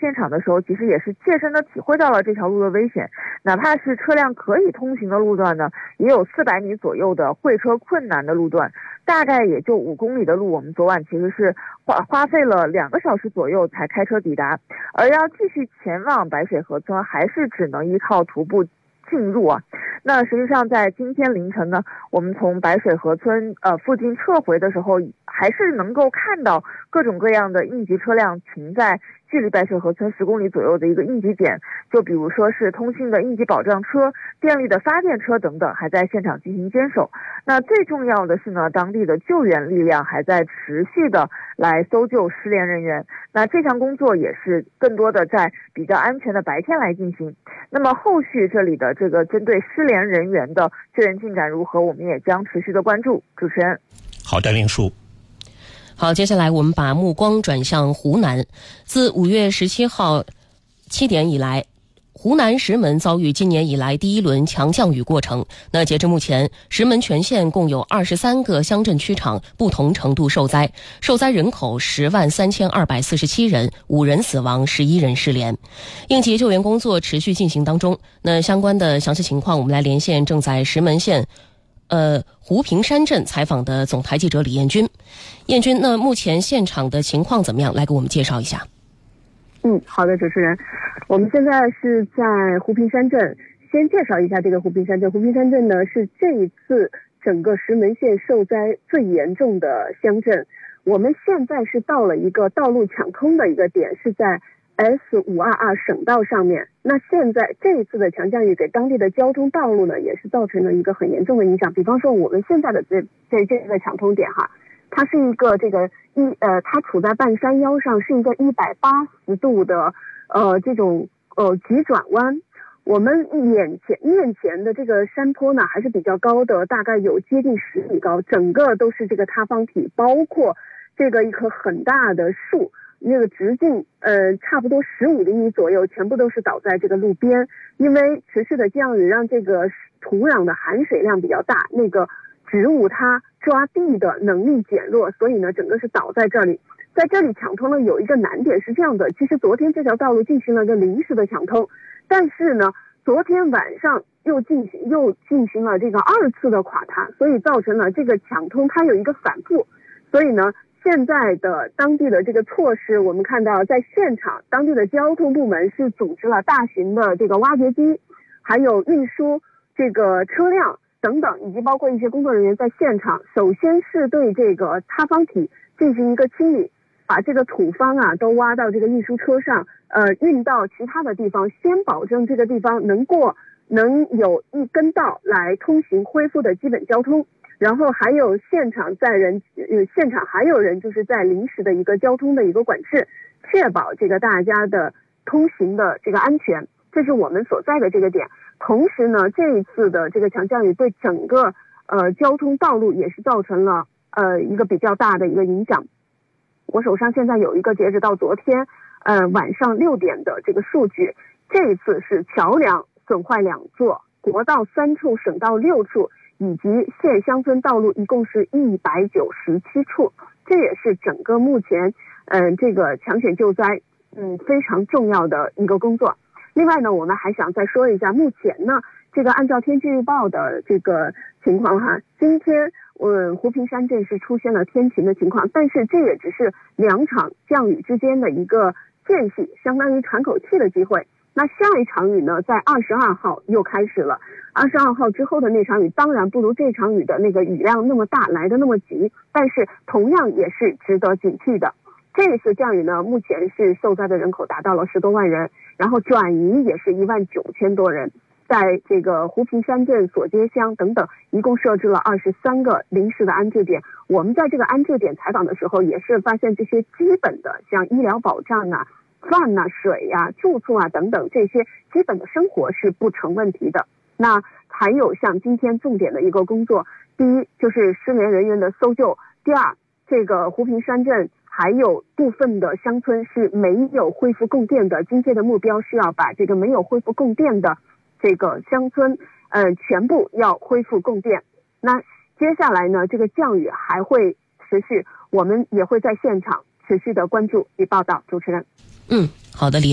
现场的时候，其实也是切身的体会到了这条路的危险。哪怕是车辆可以通行的路段呢，也有400米左右的会车困难的路段，大概也就5公里的路，我们昨晚其实是花费了2个小时左右才开车抵达，而要继续前往白水河村，还是只能依靠徒步进入啊。那实际上在今天凌晨呢，我们从白水河村附近撤回的时候，还是能够看到各种各样的应急车辆停在距离白水河村10公里左右的一个应急点，就比如说是通信的应急保障车、电力的发电车等等，还在现场进行坚守。那最重要的是呢，当地的救援力量还在持续的来搜救失联人员。那这项工作也是更多的在比较安全的白天来进行。那么后续这里的这个针对失联人员的救援进展如何，我们也将持续的关注。主持人， 好的，令叔。 好，接下来我们把目光转向湖南。自5月17号7点以来，湖南石门遭遇今年以来第一轮强降雨过程。那截至目前，石门全县共有23个乡镇区场不同程度受灾，受灾人口103247人，5人死亡，11人失联。应急救援工作持续进行当中。那相关的详细情况，我们来连线正在石门县湖平山镇采访的总台记者李彦军。彦军，那目前现场的情况怎么样？来给我们介绍一下。 好的，主持人，我们现在是在湖平山镇，先介绍一下这个湖平山镇。湖平山镇呢是这一次整个石门县受灾最严重的乡镇。我们现在是到了一个道路抢通的一个点，是在S522省道上面。那现在这一次的强降雨给当地的交通道路呢，也是造成了一个很严重的影响。比方说我们现在的这个抢通点哈，它是一个它处在半山腰上，是一个180度的这种急转弯。我们面前的这个山坡呢还是比较高的，大概有接近10米高，整个都是这个塌方体，包括这个一棵很大的树，那个直径差不多15厘米左右，全部都是倒在这个路边。因为持续的降雨让这个土壤的含水量比较大，那个植物它抓地的能力减弱，所以呢整个是倒在这里。在这里抢通了有一个难点是这样的，其实昨天这条道路进行了一个临时的抢通，但是呢昨天晚上又进行了这个2次的垮塌，所以造成了这个抢通它有一个反复。所以呢现在的当地的这个措施，我们看到在现场当地的交通部门是组织了大型的这个挖掘机，还有运输这个车辆等等，以及包括一些工作人员在现场，首先是对这个塌方体进行一个清理，把这个土方啊都挖到这个运输车上，运到其他的地方，先保证这个地方能有一根道来通行恢复的基本交通。然后还有现场还有人就是在临时的一个交通的一个管制，确保这个大家的通行的这个安全，这是我们所在的这个点。同时呢，这一次的这个强降雨对整个交通道路也是造成了一个比较大的一个影响。我手上现在有一个截止到昨天晚上6点的这个数据，这一次是桥梁损坏2座，国道3处，省道6处，以及县乡村道路一共是197处。这也是整个目前这个抢险救灾非常重要的一个工作。另外呢，我们还想再说一下，目前呢这个按照天气预报的这个情况哈，今天湖平山镇是出现了天晴的情况，但是这也只是2场降雨之间的一个间隙，相当于喘口气的机会。那下一场雨呢，在22号又开始了。22号之后的那场雨当然不如这场雨的那个雨量那么大，来的那么急，但是同样也是值得警惕的。这一次降雨呢，目前是受灾的人口达到了10多万人，然后转移也是19000多人。在这个湖平山镇、索街乡等等，一共设置了23个临时的安置点。我们在这个安置点采访的时候，也是发现这些基本的像医疗保障啊、饭啊、水啊、住处啊等等，这些基本的生活是不成问题的。那还有像今天重点的一个工作，第一就是失联人员的搜救，第二，这个湖平山镇还有部分的乡村是没有恢复供电的，今天的目标是要把这个没有恢复供电的这个乡村全部要恢复供电。那接下来呢，这个降雨还会持续，我们也会在现场持续的关注与报道。主持人， 好的，李